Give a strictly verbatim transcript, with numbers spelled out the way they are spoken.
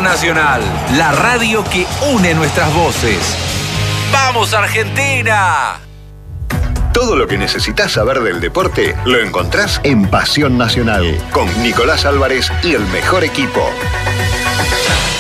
Nacional, la radio que une nuestras voces. ¡Vamos, Argentina! Todo lo que necesitas saber del deporte lo encontrás en Pasión Nacional, con Nicolás Álvarez y el mejor equipo.